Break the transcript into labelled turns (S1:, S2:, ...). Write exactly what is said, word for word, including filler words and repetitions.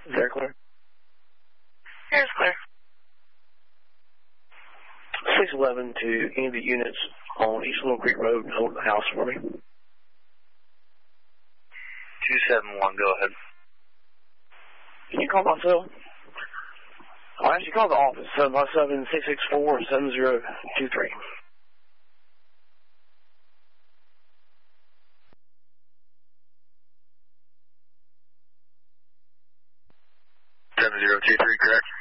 S1: Is that clear?
S2: Here's clear.
S1: six eleven to any of the units on East Little Creek Road and hold the house for me.
S3: two seven one, go ahead.
S1: Can you call my cell? I'll actually call the office, seven five seven, six six four, seven zero two three.
S3: seven zero two three, correct?